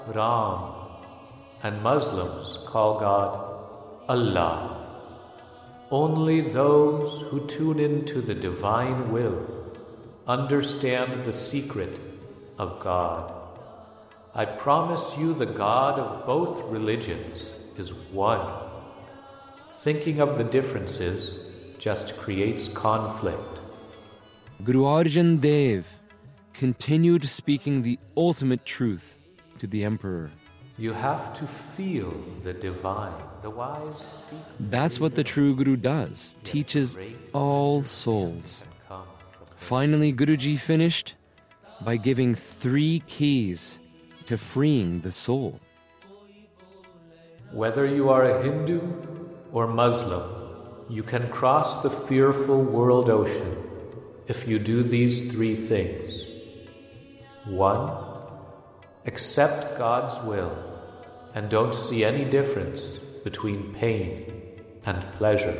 Ram, and Muslims call God Allah. Only those who tune into the divine will understand the secret of God. I promise you the God of both religions is one. Thinking of the differences just creates conflict. Guru Arjan Dev continued speaking the ultimate truth to the emperor. You have to feel the divine. The wise speak. That's what the true Guru does, teaches all souls. Finally, Guruji finished by giving 3 keys to freeing the soul. Whether you are a Hindu or Muslim, you can cross the fearful world ocean if you do these 3 things. 1. Accept God's will and don't see any difference between pain and pleasure.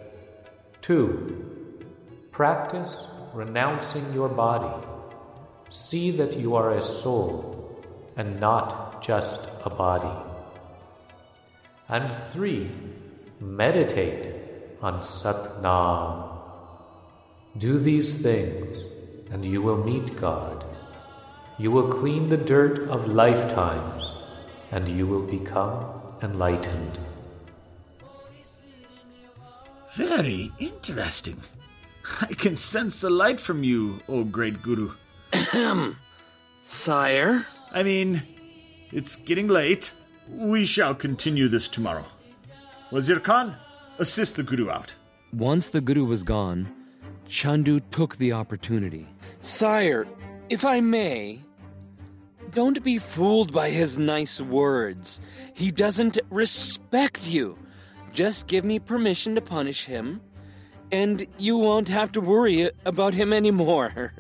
2. Practice renouncing your body. See that you are a soul and not just a body. And 3. Meditate on Sat Nam. Do these things and you will meet God. You will clean the dirt of lifetimes and you will become enlightened. Very interesting. I can sense the light from you, O great Guru. Sire? I mean, it's getting late. We shall continue this tomorrow. Wazir Khan, assist the Guru out. Once the Guru was gone, Chandu took the opportunity. Sire, if I may, don't be fooled by his nice words. He doesn't respect you. Just give me permission to punish him, and you won't have to worry about him anymore.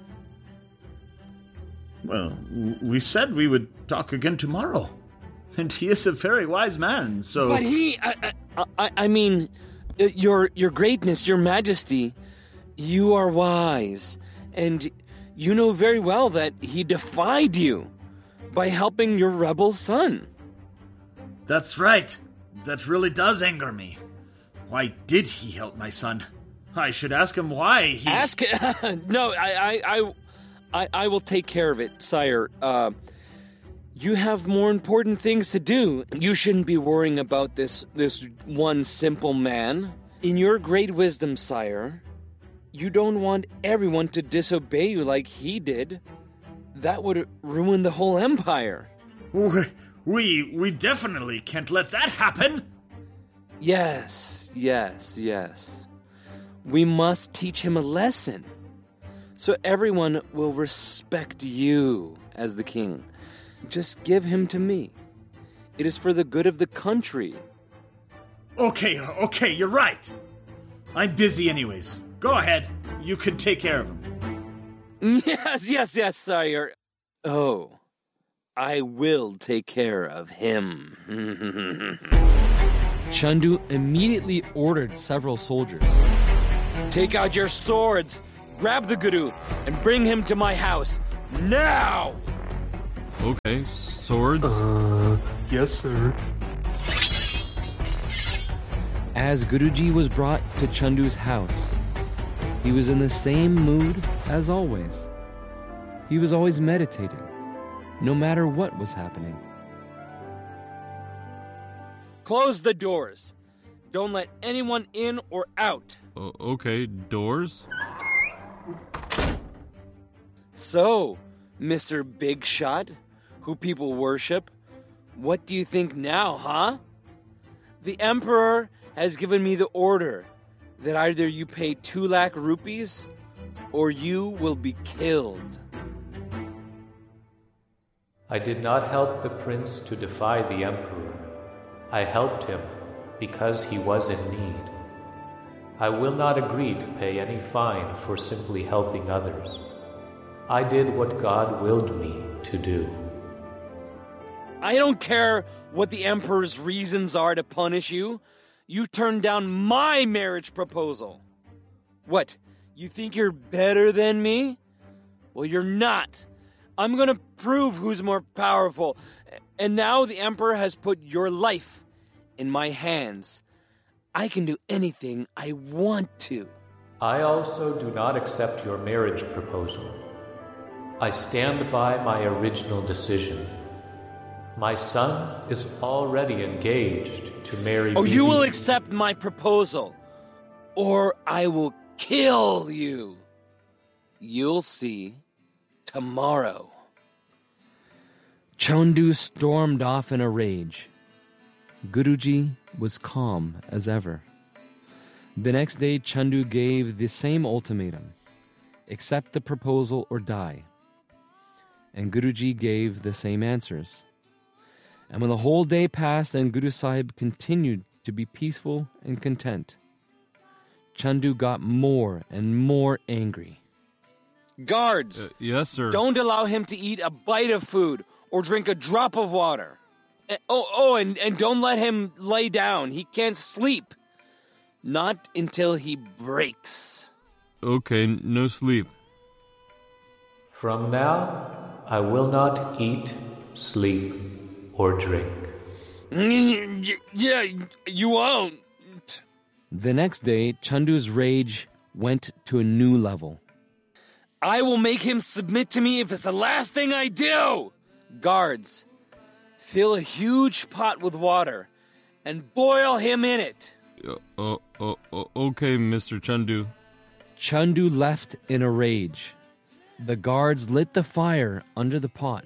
Well, we said we would talk again tomorrow. And he is a very wise man, so... But I mean, your greatness, your majesty, you are wise, and you know very well that he defied you by helping your rebel son. That's right. That really does anger me. Why did he help my son? I should ask him why he... Ask? No, I will take care of it, sire. You have more important things to do. You shouldn't be worrying about this one simple man. In your great wisdom, sire, you don't want everyone to disobey you like he did. That would ruin the whole empire. We definitely can't let that happen. Yes. We must teach him a lesson, so everyone will respect you as the king. Just give him to me. It is for the good of the country. Okay, you're right. I'm busy anyways. Go ahead. You can take care of him. Yes, sire. Oh, I will take care of him. Chandu immediately ordered several soldiers. Take out your swords, grab the Guru, and bring him to my house, now! Okay, swords? Yes, sir. As Guruji was brought to Chandu's house, he was in the same mood as always. He was always meditating, no matter what was happening. Close the doors. Don't let anyone in or out. Okay, doors? So, Mr. Big Shot, who people worship, what do you think now, huh? The Emperor has given me the order that either you pay 2 lakh rupees or you will be killed. I did not help the prince to defy the emperor. I helped him because he was in need. I will not agree to pay any fine for simply helping others. I did what God willed me to do. I don't care what the Emperor's reasons are to punish you. You turned down my marriage proposal. What, you think you're better than me? Well, you're not. I'm gonna prove who's more powerful. And now the Emperor has put your life in my hands. I can do anything I want to. I also do not accept your marriage proposal. I stand by my original decision. My son is already engaged to marry Oh, you Bibi. will accept my proposal, or I will kill you. You'll see tomorrow. Chandu stormed off in a rage. Guruji was calm as ever. The next day, Chandu gave the same ultimatum: accept the proposal or die. And Guruji gave the same answers. And when the whole day passed and Guru Sahib continued to be peaceful and content, Chandu got more and more angry. Guards! Yes, sir. Don't allow him to eat a bite of food or drink a drop of water. And don't let him lay down. He can't sleep. Not until he breaks. Okay, no sleep. From now, I will not eat, sleep, or drink. Yeah, you won't. The next day, Chandu's rage went to a new level. I will make him submit to me if it's the last thing I do! Guards, fill a huge pot with water and boil him in it. Okay, Mr. Chandu. Chandu left in a rage. The guards lit the fire under the pot.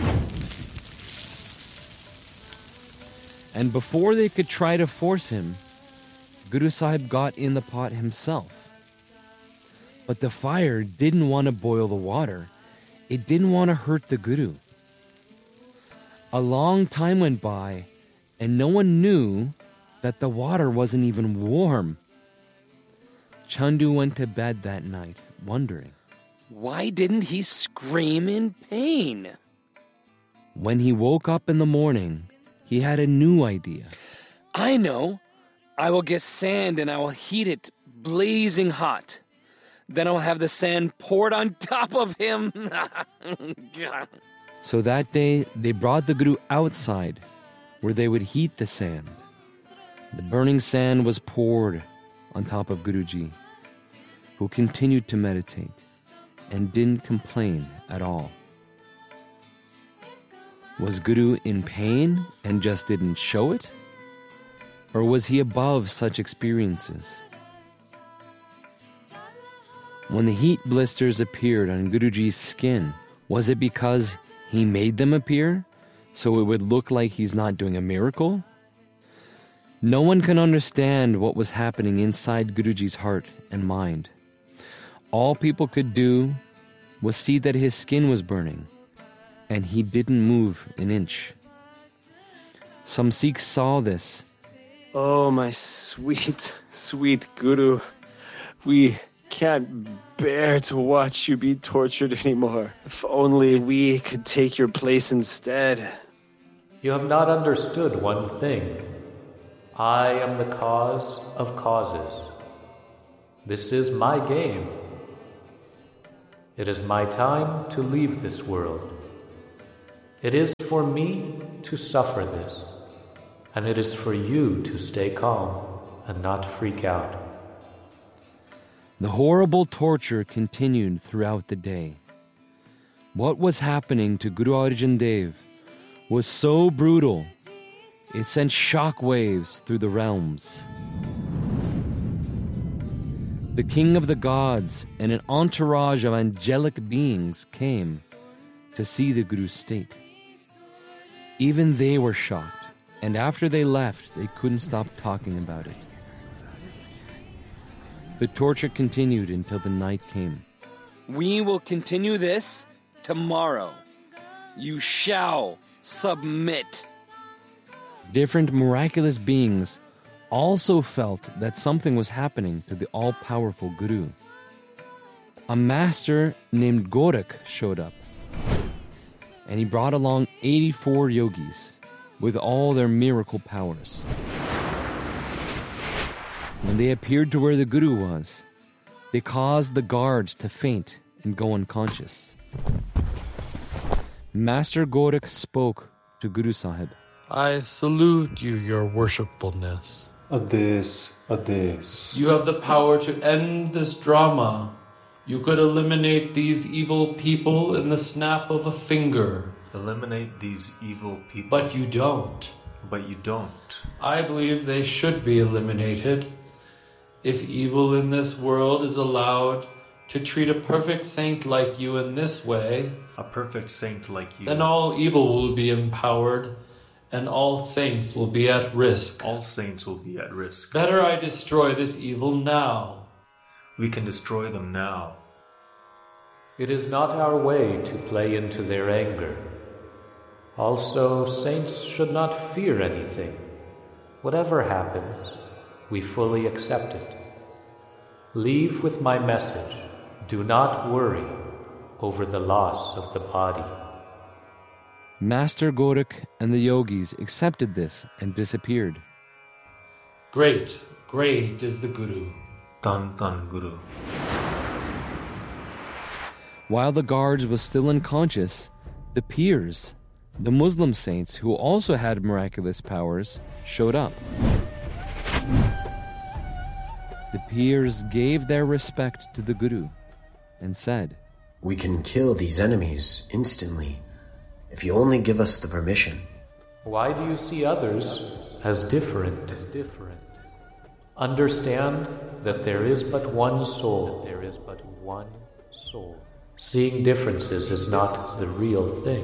And before they could try to force him, Guru Sahib got in the pot himself. But the fire didn't want to boil the water. It didn't want to hurt the Guru. A long time went by, and no one knew that the water wasn't even warm. Chandu went to bed that night, wondering, why didn't he scream in pain? When he woke up in the morning, he had a new idea. I know. I will get sand and I will heat it blazing hot. Then I'll have the sand poured on top of him. So that day, they brought the Guru outside, where they would heat the sand. The burning sand was poured on top of Guruji, who continued to meditate and didn't complain at all. Was Guru in pain and just didn't show it? Or was he above such experiences? When the heat blisters appeared on Guruji's skin, was it because he made them appear, so it would look like he's not doing a miracle? No one can understand what was happening inside Guruji's heart and mind. All people could do was see that his skin was burning, and he didn't move an inch. Some Sikhs saw this. Oh, my sweet, sweet Guru. We can't bear to watch you be tortured anymore. If only we could take your place instead. You have not understood one thing. I am the cause of causes. This is my game. It is my time to leave this world. It is for me to suffer this, and it is for you to stay calm and not freak out. The horrible torture continued throughout the day. What was happening to Guru Arjan Dev was so brutal, it sent shock waves through the realms. The king of the gods and an entourage of angelic beings came to see the Guru's state. Even they were shocked, and after they left, they couldn't stop talking about it. The torture continued until the night came. We will continue this tomorrow. You shall submit. Different miraculous beings also felt that something was happening to the all-powerful Guru. A master named Gorak showed up, and he brought along 84 yogis with all their miracle powers. When they appeared to where the Guru was, they caused the guards to faint and go unconscious. Master Gorak spoke to Guru Sahib. I salute you, your worshipfulness. Ades. You have the power to end this drama. You could eliminate these evil people in the snap of a finger. Eliminate these evil people. But you don't. But you don't. I believe they should be eliminated. If evil in this world is allowed to treat a perfect saint like you in this way, A perfect saint like you. then all evil will be empowered and all saints will be at risk. All saints will be at risk. Better I destroy this evil now. We can destroy them now. It is not our way to play into their anger. Also, saints should not fear anything. Whatever happens, we fully accept it. Leave with my message. Do not worry over the loss of the body. Master Gorak and the yogis accepted this and disappeared. Great, great is the Guru. Tan Tan Guru. While the guards was still unconscious, the peers, the Muslim saints who also had miraculous powers, showed up. The peers gave their respect to the Guru and said, "We can kill these enemies instantly if you only give us the permission." Why do you see others as different? Understand that there is but one soul. Seeing differences is not the real thing.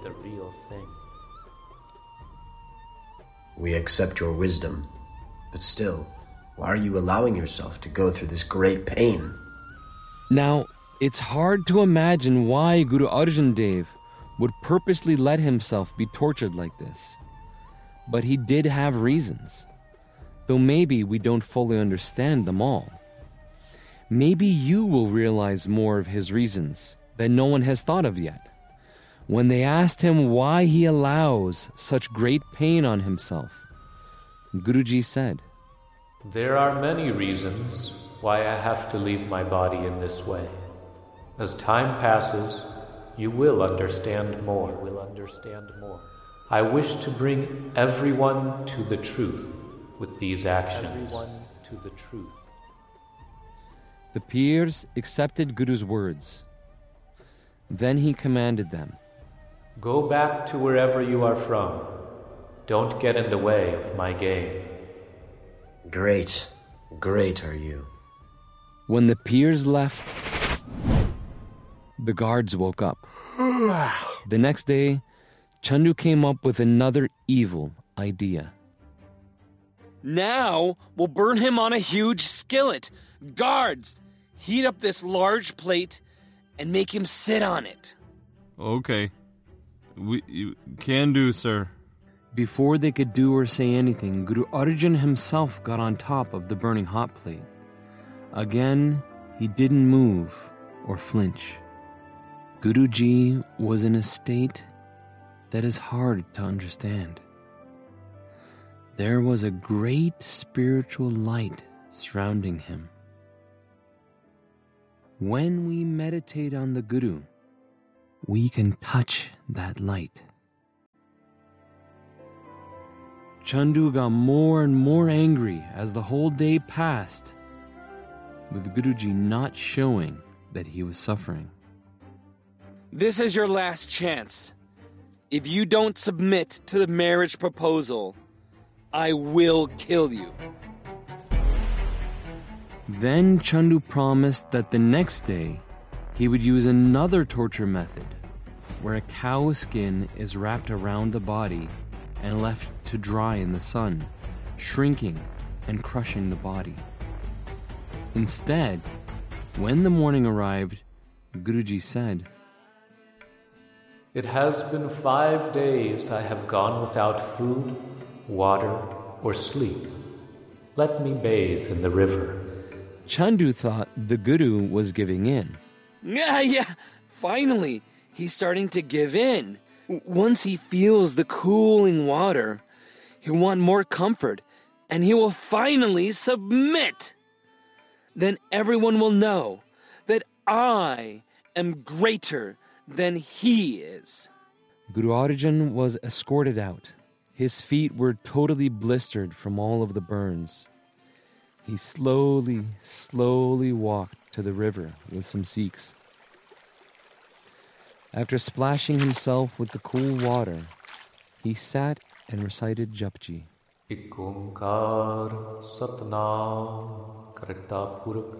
We accept your wisdom, but still, why are you allowing yourself to go through this great pain? Now, it's hard to imagine why Guru Arjan Dev would purposely let himself be tortured like this. But he did have reasons, though maybe we don't fully understand them all. Maybe you will realize more of his reasons that no one has thought of yet. When they asked him why he allows such great pain on himself, Guruji said, There are many reasons why I have to leave my body in this way. As time passes, you will understand more. I wish to bring everyone to the truth with these actions. The peers accepted Guru's words. Then he commanded them, Go back to wherever you are from. Don't get in the way of my game. Great are you. When the peers left, the guards woke up. The next day, Chandu came up with another evil idea. Now we'll burn him on a huge skillet. Guards, heat up this large plate and make him sit on it. Okay. You can do, sir. Before they could do or say anything, Guru Arjan himself got on top of the burning hot plate. Again, he didn't move or flinch. Guruji was in a state that is hard to understand. There was a great spiritual light surrounding him. When we meditate on the Guru, we can touch that light. Chandu got more and more angry as the whole day passed, with Guruji not showing that he was suffering. This is your last chance. If you don't submit to the marriage proposal, I will kill you. Then Chandu promised that the next day he would use another torture method, where a cow's skin is wrapped around the body and left to dry in the sun, shrinking and crushing the body. Instead, when the morning arrived, Guruji said, It has been 5 days I have gone without food, water, or sleep. Let me bathe in the river. Chandu thought the Guru was giving in. Yeah, finally, he's starting to give in. Once he feels the cooling water, he'll want more comfort, and he will finally submit. Then everyone will know that I am greater than he is. Guru Arjan was escorted out. His feet were totally blistered from all of the burns. He slowly walked to the river with some Sikhs. After splashing himself with the cool water, he sat and recited Japji. Ik Onkar Satnam Karta Purak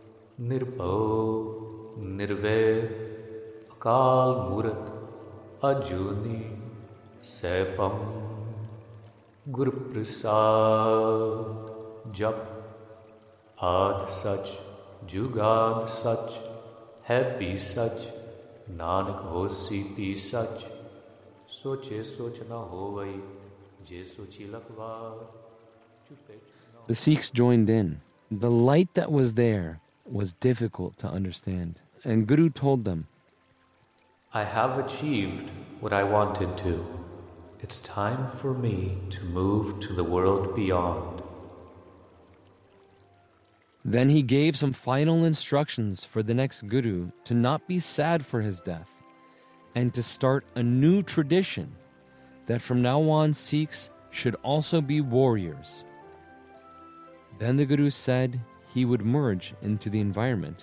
Nirbhau Nirvair Akal Murat Ajuni Sepam Gur Prasad Jap Ad Sach Jugad Sach Hai Bhi Sach Nanak Hosi Bhi Sach Soche Soch Na Hovai Je Sochi Lakvar. The Sikhs joined in. The light that was there was difficult to understand, and Guru told them, I have achieved what I wanted to. It's time for me to move to the world beyond. Then he gave some final instructions for the next Guru to not be sad for his death and to start a new tradition that from now on Sikhs should also be warriors. Then the Guru said he would merge into the environment.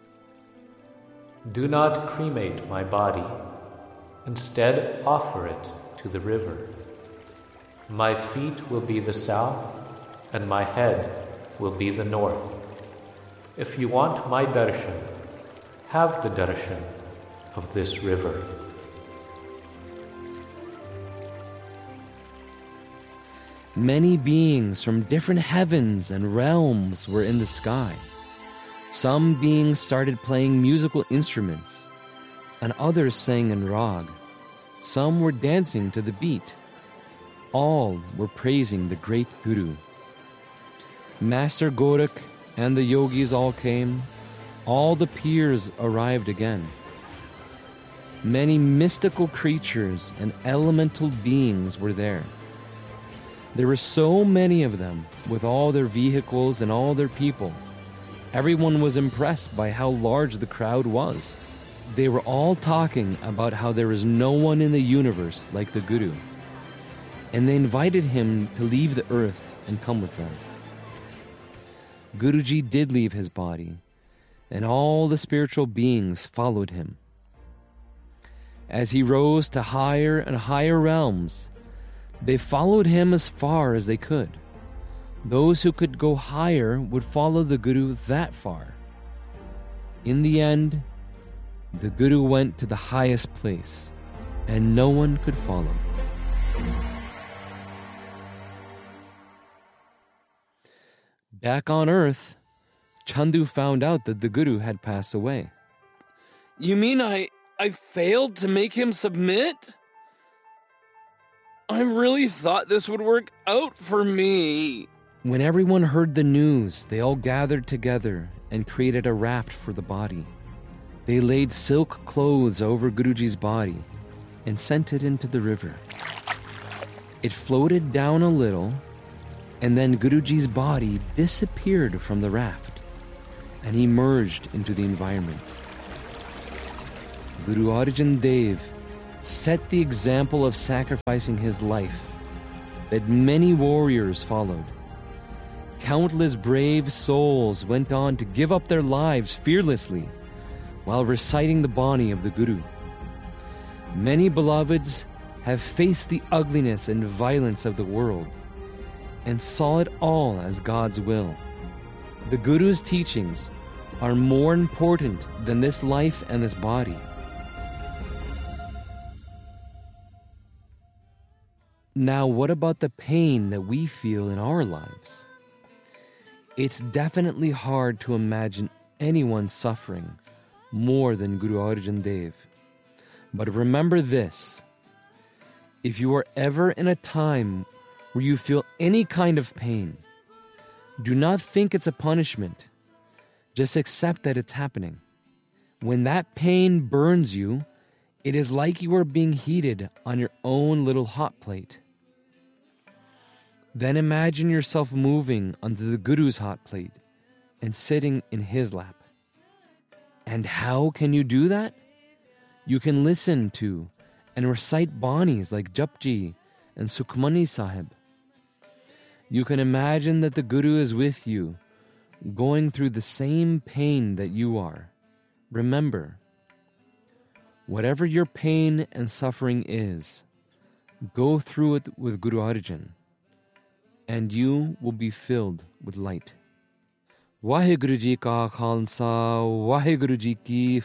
Do not cremate my body. Instead, offer it to the river. My feet will be the south, and my head will be the north. If you want my darshan, have the darshan of this river. Many beings from different heavens and realms were in the sky. Some beings started playing musical instruments, and others sang in rag. Some were dancing to the beat. All were praising the great Guru. Master Gorak and the yogis all came. All the peers arrived again. Many mystical creatures and elemental beings were there. There were so many of them, with all their vehicles and all their people. Everyone was impressed by how large the crowd was. They were all talking about how there is no one in the universe like the Guru. And they invited him to leave the earth and come with them. Guruji did leave his body, and all the spiritual beings followed him. As he rose to higher and higher realms, they followed him as far as they could. Those who could go higher would follow the Guru that far. In the end, the Guru went to the highest place, and no one could follow. Back on Earth, Chandu found out that the Guru had passed away. You mean I failed to make him submit? I really thought this would work out for me. When everyone heard the news, they all gathered together and created a raft for the body. They laid silk clothes over Guruji's body and sent it into the river. It floated down a little, and then Guruji's body disappeared from the raft, and he merged into the environment. Guru Arjan Dev set the example of sacrificing his life that many warriors followed. Countless brave souls went on to give up their lives fearlessly while reciting the Bani of the Guru. Many beloveds have faced the ugliness and violence of the world and saw it all as God's will. The Guru's teachings are more important than this life and this body. Now, what about the pain that we feel in our lives? It's definitely hard to imagine anyone suffering more than Guru Arjan Dev. But remember this: if you are ever in a time where you feel any kind of pain, do not think it's a punishment. Just accept that it's happening. When that pain burns you, it is like you are being heated on your own little hot plate. Then imagine yourself moving onto the Guru's hot plate and sitting in his lap. And how can you do that? You can listen to and recite banis like Japji and Sukhmani Sahib. You can imagine that the Guru is with you, going through the same pain that you are. Remember, whatever your pain and suffering is, go through it with Guru Arjan, and you will be filled with light. Vaheguru Ji Ka Khalsa, Vaheguru Ji Ki